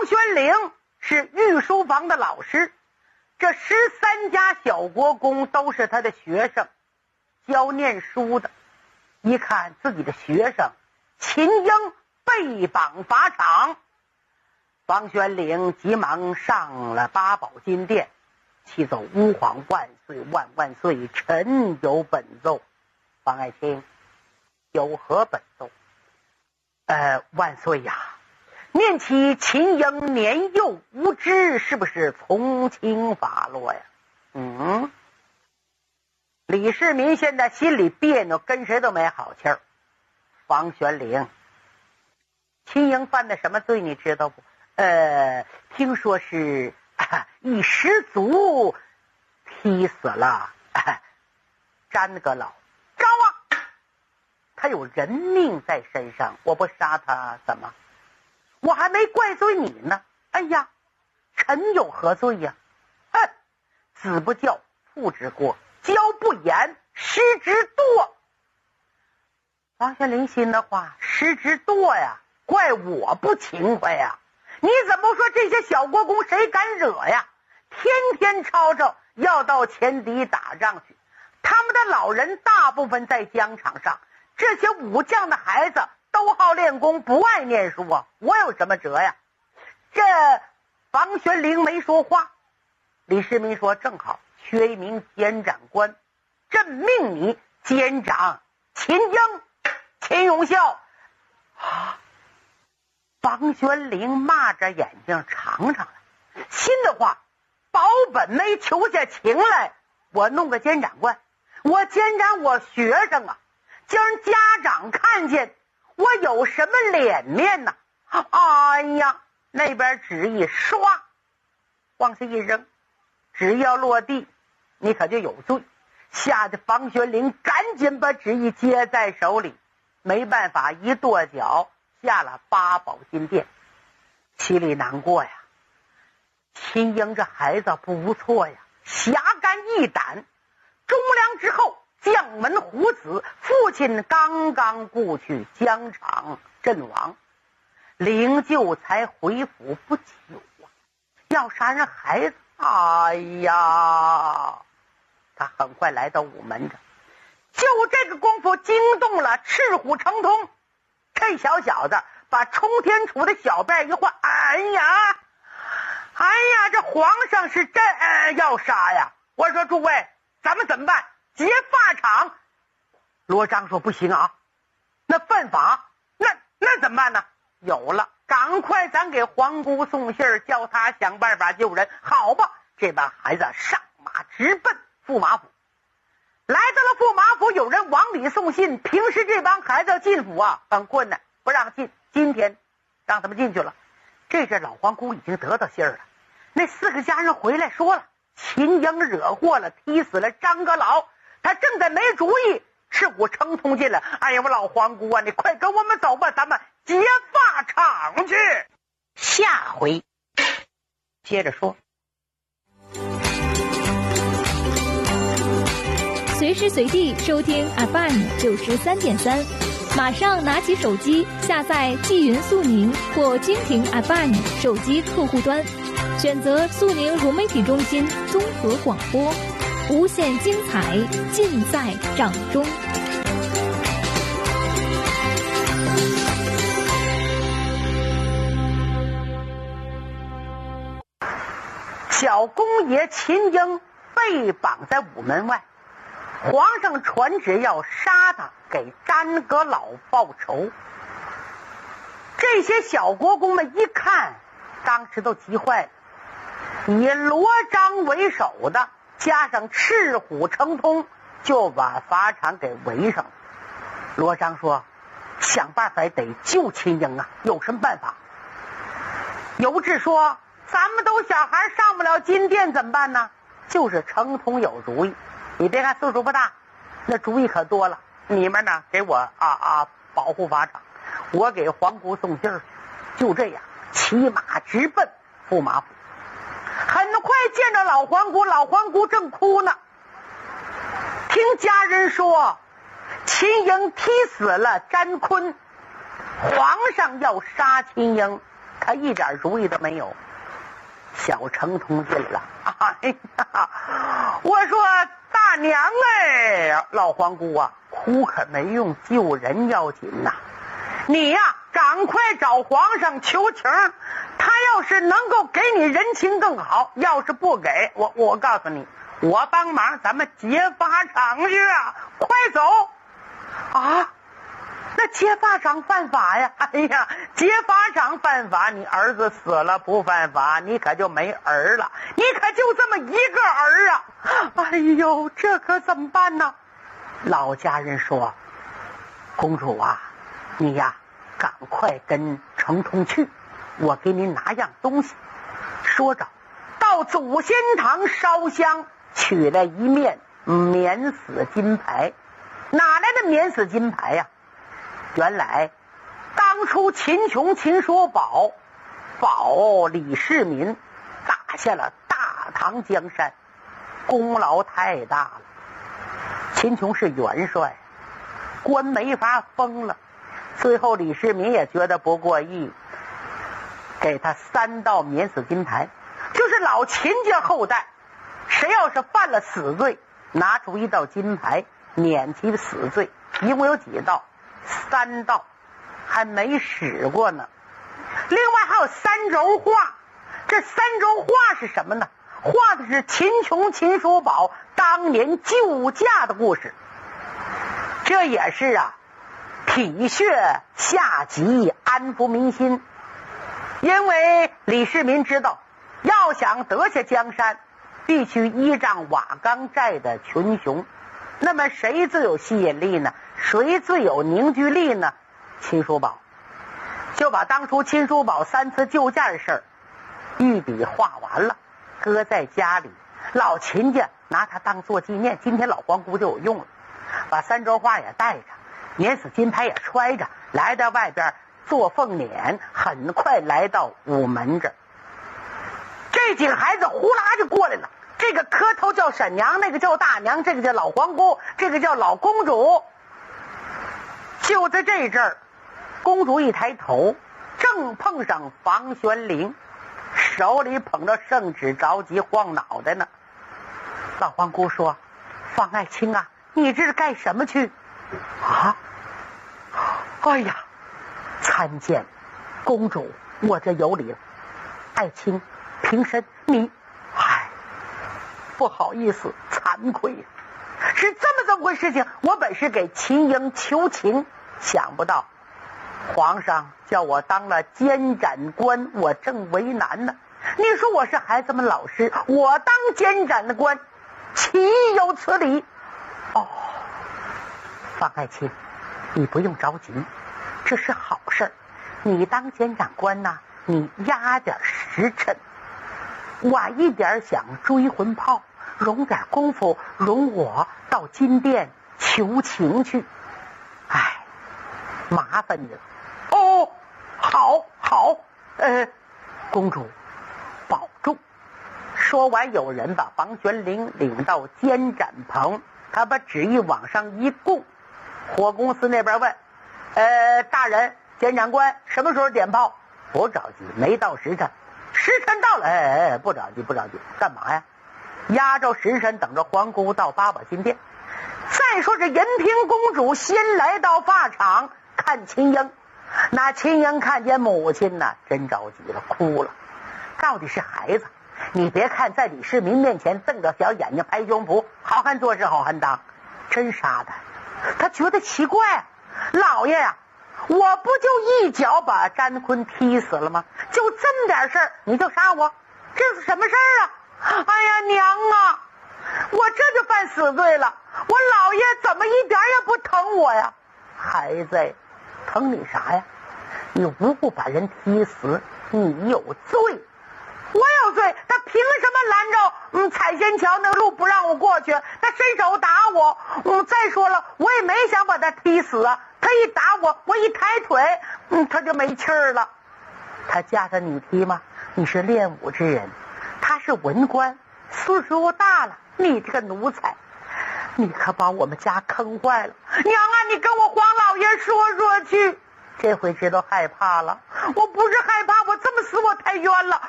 房玄龄是御书房的老师，这13家小国公都是他的学生，教念书的。一看自己的学生秦英被绑法场，房玄龄急忙上了八宝金殿，启奏吾皇万岁万万岁，臣有本奏。房爱卿，有何本奏？万岁呀，念起秦英年幼无知，是不是从轻发落呀？李世民现在心里别扭，跟谁都没好气儿。房玄龄，秦英犯的什么罪你知道不？听说是一失足踢死了詹阁老。招啊！他有人命在身上，我不杀他怎么？我还没怪罪你呢。哎呀，臣有何罪呀？子不教，父之过；教不严，师之惰。房玄龄心的话，师之惰呀，怪我不勤快呀。你怎么说这些小国公谁敢惹呀？天天吵吵要到前敌打仗去，他们的老人大部分在疆场上，这些武将的孩子都好练功，不爱念书啊，我有什么辙呀？这房玄龄没说话。李世民说正好，缺一名监斩官，朕命你监掌秦英、秦永孝。房玄龄抹着眼睛尝尝了，心的话，保本没求下情来，我弄个监斩官，我监斩我学生啊，叫人家长看见我有什么脸面呢？哎呀，那边旨意唰往下一扔，旨意要落地，你可就有罪。吓得房玄龄赶紧把旨意接在手里，没办法，一跺脚下了八宝金殿，心里难过呀。秦英这孩子不错呀，侠肝义胆，忠良之后，将门虎子，父亲刚刚故去，疆场阵亡，灵柩才回府不久啊，要杀人孩子，哎呀！他很快来到午门这，就这个功夫惊动了赤虎成通。这小小子把冲天杵的小辫一换，哎呀，这皇上是真要杀呀！我说诸位，咱们怎么办？劫法场。罗章说不行啊，那犯法，那怎么办呢？有了，赶快咱给皇姑送信儿，叫他想办法救人。好吧，这帮孩子上马直奔驸马府。来到了驸马府，有人往里送信。平时这帮孩子进府啊很困难，不让进，今天让他们进去了。这阵老皇姑已经得到信儿了，那4个家人回来说了，秦英惹祸了，踢死了张阁老，他正在没主意。赤虎成通进来，哎呀，我老皇姑啊，你快跟我们走吧，咱们劫法场去。下回接着说。 随时随地收听 FM93.3，马上拿起手机下载纪云速宁或蜻蜓 FM 手机客户端，选择速宁融媒体中心综合广播，无限精彩尽在掌中。 小公爷秦英被绑在午门外，皇上传旨要杀他，给詹阁老报仇。这些小国公们一看，当时都急坏了，以罗章为首的加上赤虎成通，就把法场给围上了。罗章说想办法得救秦英啊，有什么办法？尤志说咱们都小孩上不了金殿怎么办呢？就是成通有主意，你别看岁数不大，那主意可多了。你们呢给我保护法场，我给皇姑送信儿去。就这样骑马直奔驸马府。很快见着老皇姑，老皇姑正哭呢。听家人说秦英踢死了詹坤，皇上要杀秦英， 他一点主意都没有。小程同进了，哎呀，我说大娘哎，老皇姑啊，哭可没用，救人要紧呐。你呀，赶快找皇上求情，他要是能够给你人情更好，要是不给我告诉你，我帮忙，咱们劫法场去啊！快走啊！那劫法场犯法呀！哎呀，劫法场犯法，你儿子死了不犯法，你可就没儿了，你可就这么一个儿啊！哎呦，这可怎么办呢？老家人说，公主啊，你呀，赶快跟程通去，我给你拿样东西。说着，到祖先堂烧香，取了一面免死金牌。哪来的免死金牌呀？原来当初秦琼、秦叔宝保李世民，打下了大唐江山，功劳太大了。秦琼是元帅，官没法封了，最后李世民也觉得不过意，给他3道免死金牌，就是老秦家后代，谁要是犯了死罪，拿出1道金牌免其死罪。一共有几道？3道，还没使过呢。另外还有3轴画，这3轴画是什么呢？画的是秦琼、秦叔宝当年救驾的故事。这也是啊，体恤下级，安抚民心。因为李世民知道，要想得下江山，必须依仗瓦岗寨的群雄。那么谁最有吸引力呢？谁最有凝聚力呢？秦叔宝。就把当初秦叔宝3次救驾的事儿御笔画完了，搁在家里，老秦家拿它当做纪念，今天老皇姑就有用了。把3轴画也带着，免死金牌也揣着，来到外边做凤辇，很快来到午门这儿。这几个孩子呼啦就过来了，这个磕头叫婶娘，那个叫大娘，这个叫老皇姑，这个叫老公主。就在这阵儿，公主一抬头，正碰上房玄龄，手里捧着圣旨，着急晃脑袋呢。老皇姑说：“方爱卿啊，你这是干什么去？”啊！哎呀，参见公主，我这有礼了。爱卿，平身，你，不好意思，惭愧呀。是这么回事情，我本是给秦英求情，想不到皇上叫我当了监斩官，我正为难呢。你说我是孩子们老师，我当监斩的官，岂有此理？哦，方爱卿，你不用着急，这是好事儿。你当监斩官呐，你压点时辰，晚一点想追魂炮，容点功夫，容我到金殿求情去。麻烦你了。哦，好，公主保重。说完，有人把房玄龄领到监斩棚，他把旨意往上一供。火公司那边问：大人，监斩官什么时候点炮？不着急，没到时辰。时辰到了，不着急，干嘛呀？压着时辰等着皇姑到八宝金殿。再说这延平公主先来到法场看秦英，那秦英看见母亲呢，真着急了，哭了。到底是孩子，你别看在李世民面前瞪着小眼睛拍胸脯，好汉做事好汉当，真杀他。他觉得奇怪，老爷呀，我不就一脚把詹坤踢死了吗？就这么点事儿你就杀我，这是什么事儿啊？哎呀娘啊，我这就犯死罪了，我老爷怎么一点也不疼我呀？孩子，疼你啥呀？你无故把人踢死，你有罪。我有罪，他凭什么拦着彩仙桥那个路不让我过去？他伸手打我，再说了，我也没想把他踢死啊。他一打我，我一抬腿，他就没气儿了。他架着你踢吗？你是练武之人，他是文官，岁数大了，你这个奴才，你可把我们家坑坏了。娘啊，你跟我黄老爷说说去。 这回知道害怕了。我不是害怕，我这么死我太冤了，